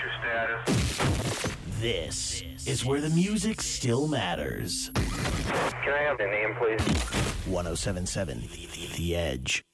status. This is where the music still matters. Can I have the name, please? 1077 The Edge.